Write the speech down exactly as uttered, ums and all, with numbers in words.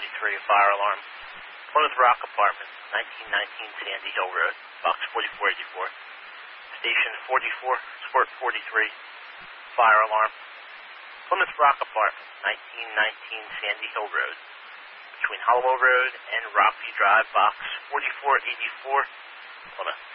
forty-three, fire alarm. Plymouth Rock Apartments, nineteen nineteen Sandy Hill Road, box forty-four eighty-four. Station forty-four, Squirt forty-three, fire alarm. Plymouth Rock Apartments, nineteen nineteen Sandy Hill Road, between Hollowell Road and Rockview Drive, box forty-four eighty-four, Plymouth.